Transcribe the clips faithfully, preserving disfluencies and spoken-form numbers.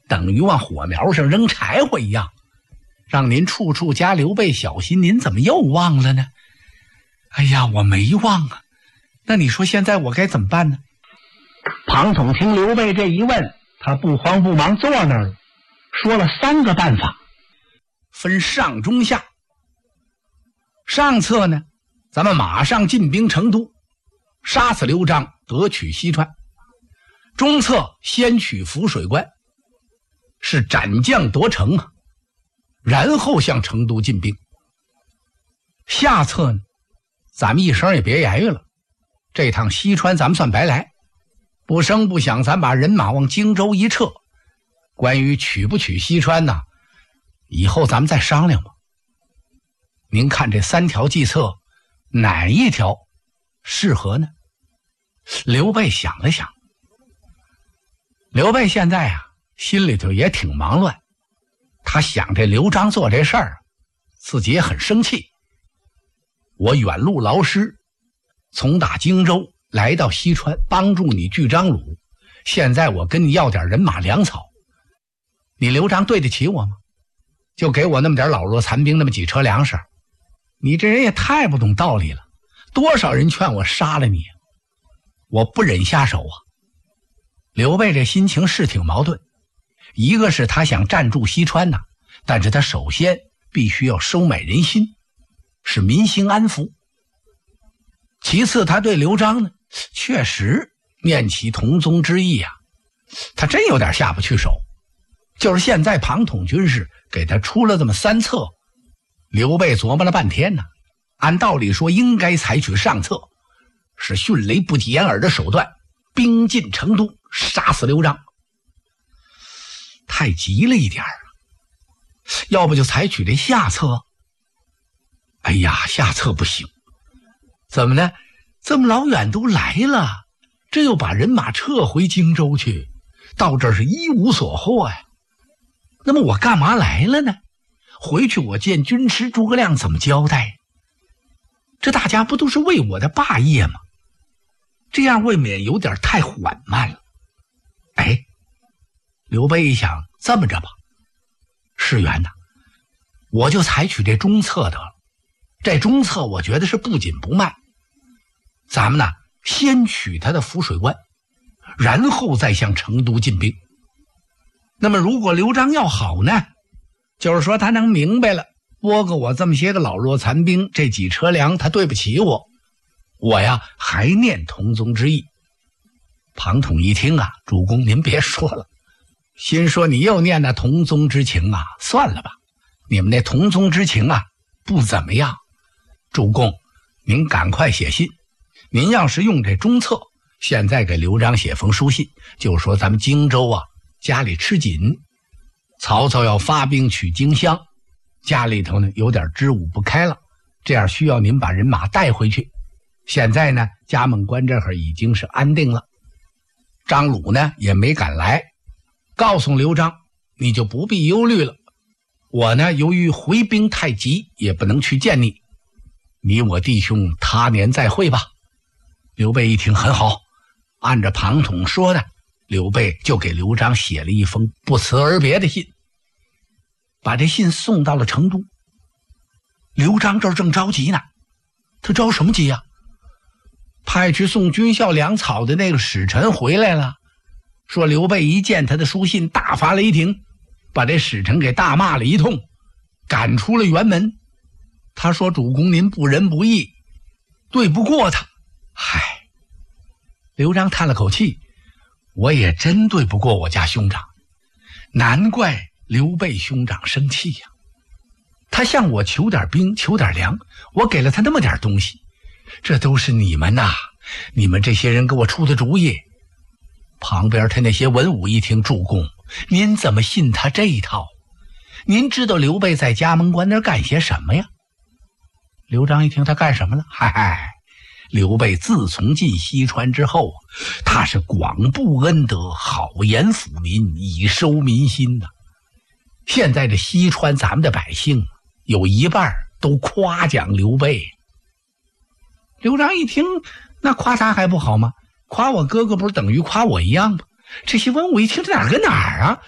等于往火苗上扔柴火一样，让您处处加刘备小心，您怎么又忘了呢？哎呀，我没忘啊，那你说现在我该怎么办呢？庞统听刘备这一问，他不慌不忙坐那儿了，说了三个办法，分上中下。上策呢，咱们马上进兵成都，杀死刘璋，得取西川。中策先取涪水关，是斩将夺城啊，然后向成都进兵。下策呢，咱们一声也别言语了，这趟西川咱们算白来，不声不响，咱把人马往荆州一撤。关于取不取西川呢，以后咱们再商量吧。您看这三条计策，哪一条适合呢？刘备想了想，刘备现在啊，心里头也挺忙乱。他想这刘璋做这事儿，自己也很生气。我远路劳师，从打荆州来到西川，帮助你拒张鲁，现在我跟你要点人马粮草，你刘璋对得起我吗？就给我那么点老弱残兵，那么几车粮食，你这人也太不懂道理了。多少人劝我杀了你，我不忍下手啊。刘备这心情是挺矛盾，一个是他想占住西川呐，但是他首先必须要收买人心，使民心安抚。其次他对刘璋呢，确实念其同宗之义啊，他真有点下不去手。就是现在庞统军师给他出了这么三策，刘备琢磨了半天呢，按道理说应该采取上策，是迅雷不及掩耳的手段，兵进成都，杀死刘璋。太急了一点啊，要不就采取这下策。哎呀，下策不行，怎么呢？这么老远都来了，这又把人马撤回荆州去，到这儿是一无所获呀。那么我干嘛来了呢？回去我见军师诸葛亮怎么交代？这大家不都是为我的霸业吗？这样未免有点太缓慢了。哎，刘备一想，这么着吧，士元呐，我就采取这中策得了。这中策我觉得是不紧不慢，咱们呢先取他的涪水关，然后再向成都进兵。那么如果刘璋要好呢，就是说他能明白了，拨给我这么些个老弱残兵，这几车粮他对不起我，我呀还念同宗之意。庞统一听啊，主公您别说了，心说你又念那同宗之情啊，算了吧，你们那同宗之情啊不怎么样。主公您赶快写信，您要是用这中策，现在给刘璋写封书信，就说咱们荆州啊家里吃紧，曹操要发兵取荆襄，家里头呢有点支吾不开了，这样需要您把人马带回去。现在呢嘉峪关这会儿已经是安定了，张鲁呢也没敢来，告诉刘璋你就不必忧虑了，我呢由于回兵太急，也不能去见你，你我弟兄他年再会吧。刘备一听很好，按照庞统说的，刘备就给刘璋写了一封不辞而别的信，把这信送到了成都。刘璋这儿正着急呢，他着什么急啊？派去送军校粮草的那个使臣回来了，说刘备一见他的书信大发雷霆，把这使臣给大骂了一通，赶出了辕门。他说主公您不仁不义，对不过他。嗨，刘璋叹了口气，我也真对不过我家兄长，难怪刘备兄长生气呀。他向我求点兵，求点粮，我给了他那么点东西，这都是你们呐，你们这些人给我出的主意。旁边他那些文武一听，主公您怎么信他这一套？您知道刘备在嘉峪关那儿干些什么呀？刘璋一听他干什么了？嗨嗨，刘备自从进西川之后，他是广布恩德，好言抚民，以收民心呐。现在这西川咱们的百姓有一半都夸奖刘备。刘璋一听，那夸他还不好吗？夸我哥哥不是等于夸我一样吗？这些文武一听，这哪儿跟哪儿啊？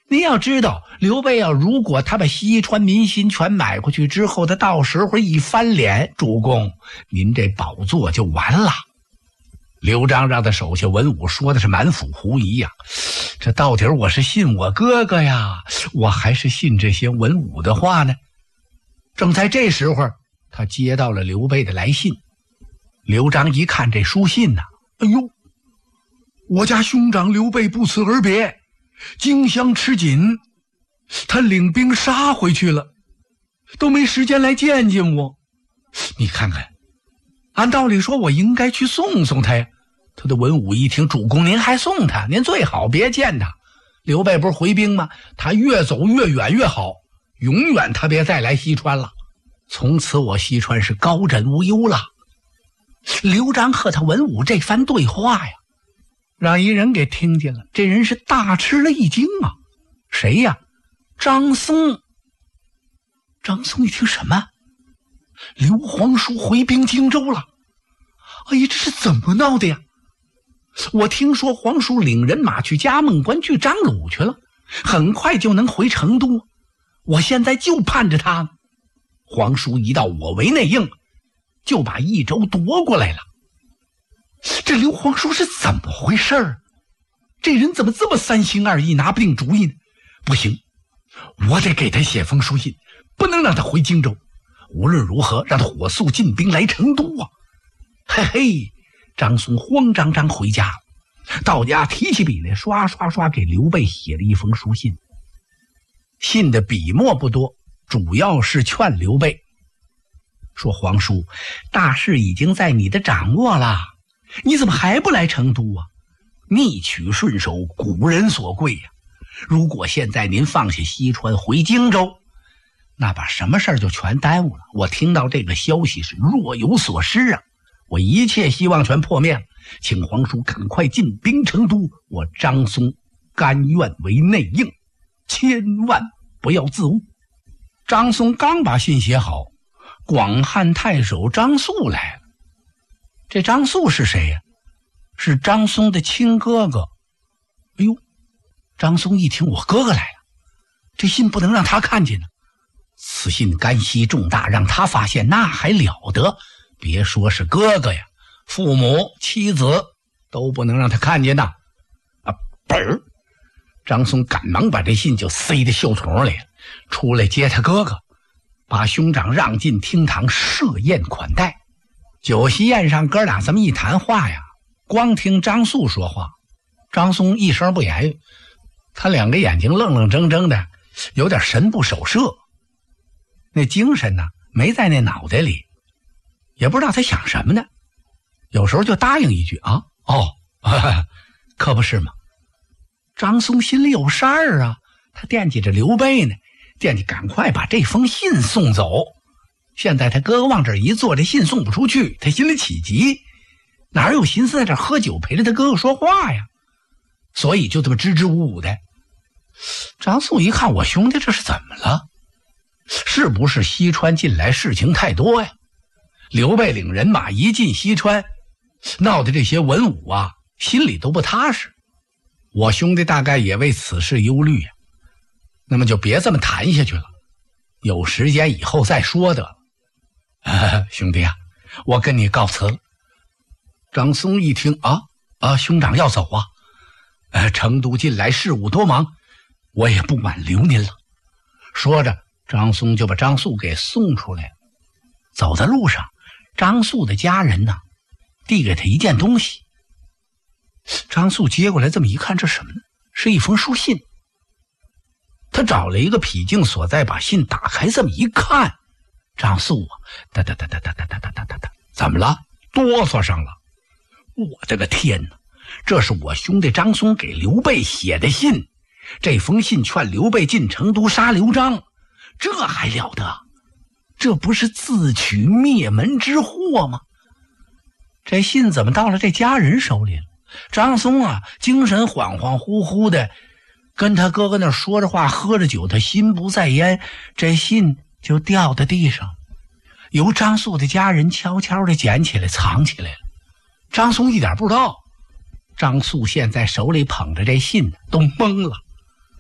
您要知道，刘备啊，如果他把西川民心全买过去之后，他到时候一翻脸，主公，您这宝座就完了。刘璋让他手下文武说的是满腹狐疑呀、啊，这到底我是信我哥哥呀，我还是信这些文武的话呢？正在这时候，他接到了刘备的来信。刘璋一看这书信呐、啊，哎呦，我家兄长刘备不辞而别，荆襄吃紧，他领兵杀回去了，都没时间来见见我。你看看，按道理说我应该去送送他呀。他的文武一听，主公您还送他，您最好别见他。刘备不是回兵吗？他越走越远越好，永远他别再来西川了，从此我西川是高枕无忧了。刘璋和他文武这番对话呀，让一人给听见了，这人是大吃了一惊啊！谁呀？张松。张松一听，什么？刘皇叔回兵荆州了？哎呀，这是怎么闹的呀？我听说皇叔领人马去嘉梦关去张鲁去了，很快就能回成都，我现在就盼着他呢。皇叔一到我为内应，就把益州夺过来了。这刘皇叔是怎么回事？这人怎么这么三心二意，拿不定主意呢？不行，我得给他写封书信，不能让他回荆州，无论如何让他火速进兵来成都啊！嘿嘿，张松慌张张回家了，到家提起笔来，刷刷刷给刘备写了一封书信。信的笔墨不多，主要是劝刘备说，皇叔，大事已经在你的掌握了，你怎么还不来成都啊？逆取顺守，古人所贵呀、啊。如果现在您放下西川回荆州，那把什么事儿就全耽误了。我听到这个消息是若有所失啊，我一切希望全破灭了，请皇叔赶快进兵成都，我张松甘愿为内应，千万不要自误。张松刚把信写好，广汉太守张肃来了。这张肃是谁呀、啊？是张松的亲哥哥。哎呦，张松一听，我哥哥来了，这信不能让他看见呢。此信干系重大，让他发现那还了得，别说是哥哥呀，父母妻子都不能让他看见呐。啊，本儿张松赶忙把这信就塞到袖筒里了，出来接他哥哥，把兄长让进厅堂设宴款待。酒席宴上哥俩这么一谈话呀，光听张肃说话，张松一声不言语，他两个眼睛愣愣怔怔的，有点神不守舍，那精神呢没在那脑袋里，也不知道他想什么呢，有时候就答应一句啊，哦，呵呵，可不是吗？张松心里有事儿啊，他惦记着刘备呢，惦记赶快把这封信送走。现在他哥哥往这一坐，这信送不出去，他心里起急，哪有心思在这喝酒陪着他哥哥说话呀？所以就这么支支吾吾的。张肃一看，我兄弟这是怎么了？是不是西川近来事情太多呀？刘备领人马一进西川，闹得这些文武啊心里都不踏实。我兄弟大概也为此事忧虑呀、啊。那么就别这么谈下去了，有时间以后再说得了。啊、兄弟啊，我跟你告辞了。张松一听啊啊，兄长要走啊？呃，成都近来事务多忙，我也不挽留您了。说着，张松就把张肃给送出来了。走在路上，张肃的家人呢，递给他一件东西。张肃接过来，这么一看，这什么呢？是一封书信。他找了一个僻静所在，把信打开，这么一看，张肃啊，哒哒哒哒哒哒哒哒哒哒，怎么了？哆嗦上了。我的个天哪！这是我兄弟张松给刘备写的信，这封信劝刘备进成都杀刘璋，这还了得？这不是自取灭门之祸吗？这信怎么到了这家人手里了？张松啊，精神恍恍惚惚的，跟他哥哥那说着话，喝着酒，他心不在焉，这信就掉在地上，由张肃的家人悄悄的捡起来藏起来了。张松一点不知道，张肃现在手里捧着这信都懵了，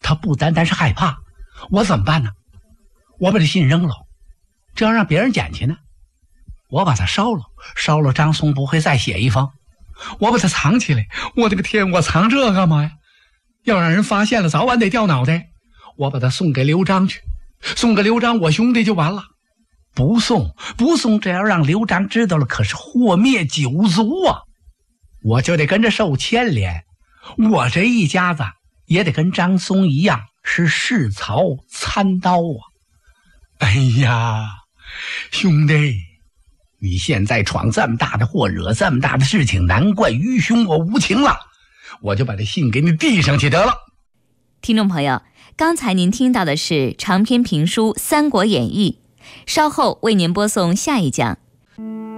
他不单单是害怕，我怎么办呢？我把这信扔了，这要让别人捡去呢？我把它烧了，烧了张松不会再写一封。我把它藏起来，我的个天，我藏这干嘛呀？要让人发现了，早晚得掉脑袋。我把它送给刘璋去，送给刘璋我兄弟就完了。不送不送，这要让刘璋知道了，可是祸灭九族啊！我就得跟着受牵连，我这一家子也得跟张松一样是弑曹参刀啊！哎呀，兄弟，你现在闯这么大的祸，惹这么大的事情，难怪愚兄我无情了。我就把这信给你递上去得了。 听众朋友，刚才您听到的是长篇评书《三国演义》，稍后为您播送下一讲。